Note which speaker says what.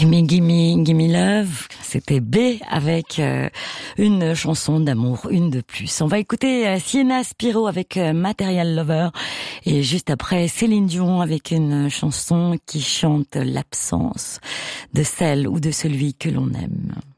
Speaker 1: Gimme Love, c'était B avec une chanson d'amour, une de plus. On va écouter Sienna Spiro avec Material Lover et juste après Céline Dion avec une chanson qui chante l'absence de celle ou de celui que l'on aime.